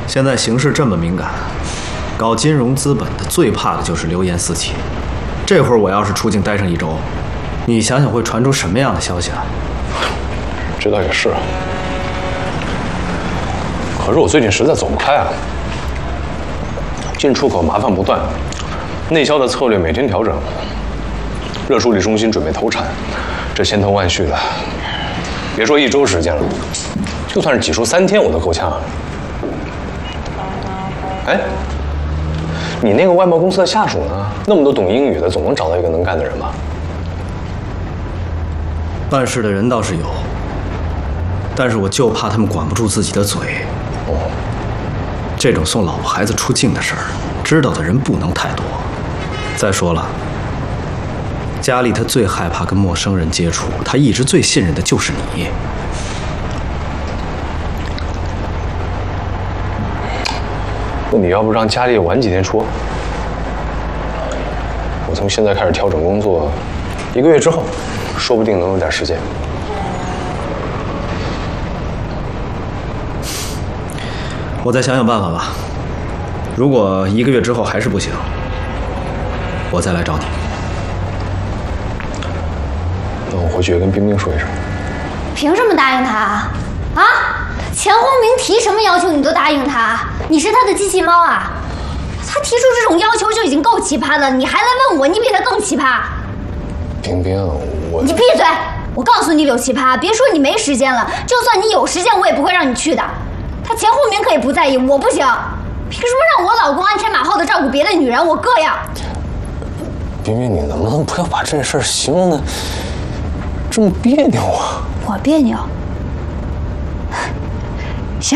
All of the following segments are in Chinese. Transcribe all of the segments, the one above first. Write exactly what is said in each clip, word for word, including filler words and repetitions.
现在形势这么敏感，搞金融资本的最怕的就是流言四起。这会儿我要是出境待上一周，你想想会传出什么样的消息来？ 这倒也是。可是我最近实在走不开啊，进出口麻烦不断，内销的策略每天调整，热处理中心准备投产，这千头万绪的，别说一周时间了，就算是挤出三天我都够呛。哎，你那个外贸公司的下属呢？那么多懂英语的，总能找到一个能干的人吧？ 办事的人倒是有，但是我就怕他们管不住自己的嘴。 哦， 这种送老婆孩子出境的事儿，知道的人不能太多。再说了，家里他最害怕跟陌生人接触，他一直最信任的就是你。 那你要不让佳丽晚几天说？我从现在开始调整工作，一个月之后，说不定能有点时间。 我再想想办法吧。如果一个月之后还是不行，我再来找你。 那我回去也跟冰冰说一声。 凭什么答应他啊？啊？钱洪明提什么要求你都答应他？你是他的机器猫啊？他提出这种要求就已经够奇葩的，你还来问我，你比他更奇葩。 冰冰，我…… 你闭嘴！我告诉你，柳奇葩，别说你没时间了，就算你有时间，我也不会让你去的。他钱洪明可以不在意，我不行。凭什么让我老公鞍前马后的照顾别的女人？我膈应。 冰冰，你能不能不要把这事儿形容的这么别扭啊？ 我别扭。行，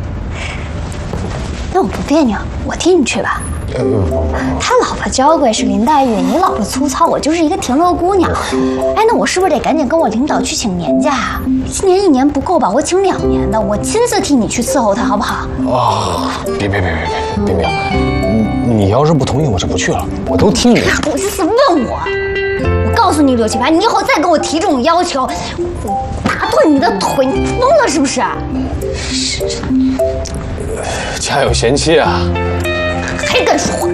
那我不别扭，我替你去吧。他老婆娇贵是林黛玉，你老婆粗糙，我就是一个田螺姑娘。哎，那我是不是得赶紧跟我领导去请年假？今年一年不够吧？我请两年的，我亲自替你去伺候他，好不好？ 哦，别别别别别，冰冰，你你要是不同意，我就不去了。我都听你的。 不好意思问我，我告诉你，柳奇葩，你以后再跟我提这种要求，我打断你的腿，你疯了是不是？ 家有贤妻啊！ 还敢说话？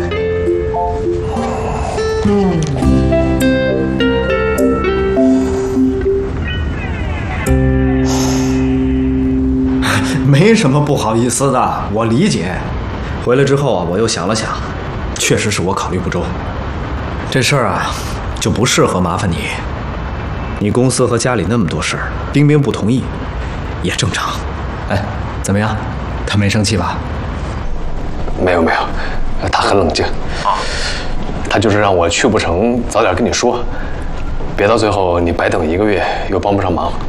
没什么不好意思的，我理解。回来之后啊，我又想了想，确实是我考虑不周。这事儿啊，就不适合麻烦你。你公司和家里那么多事儿，冰冰不同意，也正常。哎，怎么样？他没生气吧？ 没有没有，他很冷静。啊，他就是让我去不成，早点跟你说，别到最后你白等一个月又帮不上忙。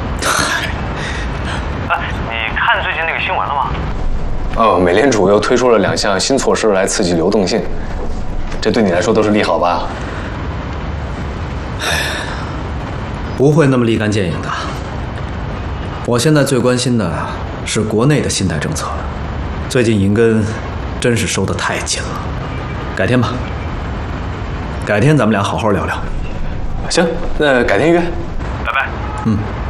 哎，你看最近那个新闻了吗？ 哦，美联储又推出了两项新措施来刺激流动性，这对你来说都是利好吧？ 不会那么立竿见影的。我现在最关心的是国内的信贷政策，最近银根真是收得太紧了。改天吧，改天咱们俩好好聊聊。 行，那改天约。 拜拜。 嗯。